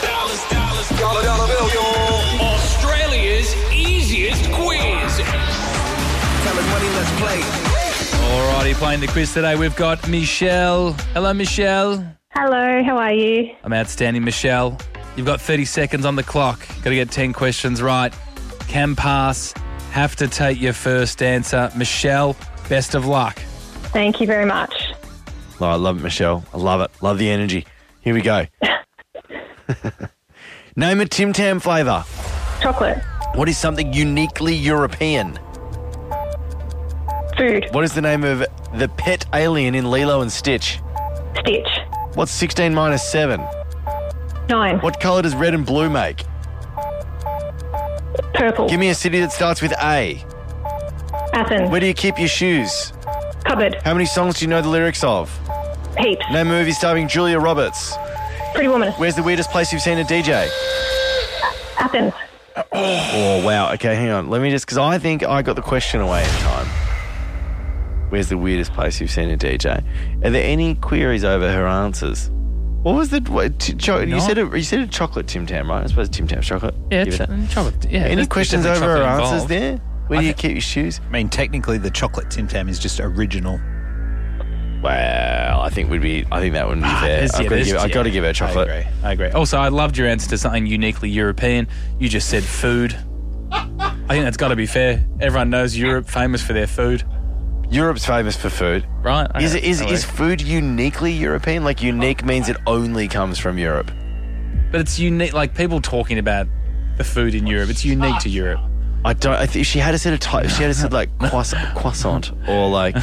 Dollar bill, y'all. Australia's easiest quiz. Tell us money, let's play. Alrighty, playing the quiz today, we've got Michelle. Hello, Michelle. Hello, how are you? I'm outstanding, Michelle. You've got 30 seconds on the clock. Got to get 10 questions right. Can pass. Have to take your first answer. Michelle, best of luck. Thank you very much. Oh, I love it, Michelle. I love it. Love the energy. Here we go. Name a Tim Tam flavour. Chocolate. What is something uniquely European? Food. What is the name of the pet alien in Lilo and Stitch? Stitch. What's 16 minus 7? 9. What colour does red and blue make? Purple. Give me a city that starts with A. Athens. Where do you keep your shoes? Cupboard. How many songs do you know the lyrics of? Heaps. Name a movie starring Julia Roberts. Pretty Woman. Where's the weirdest place you've seen a DJ? Athens. Oh, wow. Okay, hang on. Let me just... Because I think I got the question away in time. Where's the weirdest place you've seen a DJ? Are there any queries over her answers? What was the... You said a chocolate Tim Tam, right? I suppose Tim Tam's chocolate. Yeah, Give it- chocolate. Yeah. Any there's questions definitely over her chocolate answers involved. there? Where do you keep your shoes? I mean, technically, the chocolate Tim Tam is just original. Well, I think that wouldn't be fair. I've got to give her chocolate. I agree. Also, I loved your answer to something uniquely European. You just said food. I think that's got to be fair. Everyone knows Europe, famous for their food. Europe's famous for food. Right. Okay. Is food uniquely European? Like, unique means it only comes from Europe. But it's unique, like people talking about the food in Europe. It's unique to Europe. I think she had said like croissant or like,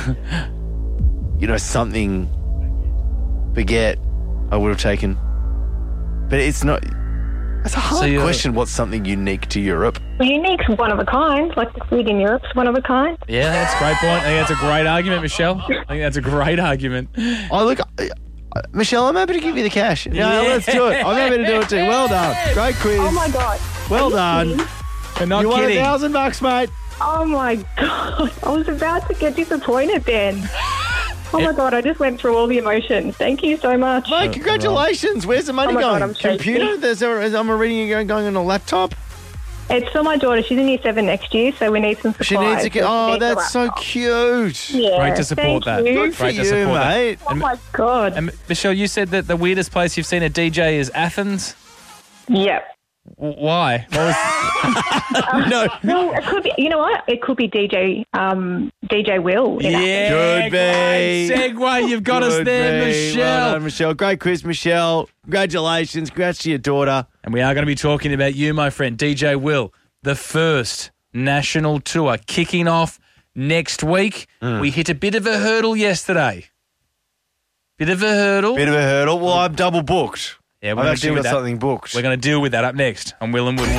something baguette I would have taken. But it's not... That's a hard question, what's something unique to Europe? Well, unique's one of a kind. Like the food in Europe's one of a kind. Yeah, that's a great point. I think that's a great argument, Michelle. I think that's a great argument. Oh, look... Michelle, I'm happy to give you the cash. Yeah, let's do it. I'm happy to do it too. Well done. Great quiz. Oh my God. Well done. We're not you kidding. won $1,000, mate. Oh my God. I was about to get disappointed then. Oh my God, I just went through all the emotions. Thank you so much. Mate, congratulations. Where's the money Oh my going? God, I'm shaking. Computer? I'm reading it going on a laptop. It's for my daughter. She's in year 7 next year, so we need some supplies. She needs to get... So she Oh, needs a that's so laptop. cute. Yeah, Great to support that. thank you. Good for Great to you, support that. mate. Oh my God. And Michelle, you said that the weirdest place you've seen a DJ is Athens. Yep. Why? What was... No. Well, it could be. You know what? It could be DJ Will. in Athens. Yeah, Could be. great segue. You've got us Could there, be. Michelle. Well done, Michelle. Great quiz, Michelle. Congratulations. Congrats to your daughter. And we are going to be talking about you, my friend, DJ Will, the first national tour kicking off next week. We hit a bit of a hurdle yesterday. Bit of a hurdle. Well, I'm double booked. Yeah, we're I've going to actually deal with got that. something booked. We're going to deal with that up next on Will and Woody.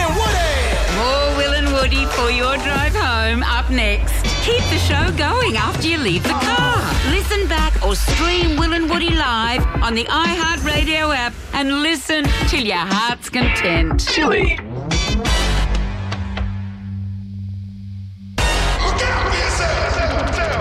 More Will and Woody for your drive home up next. Keep the show going after you leave the car. Listen back or stream Will and Woody live on the iHeartRadio app and listen till your heart's content. Chili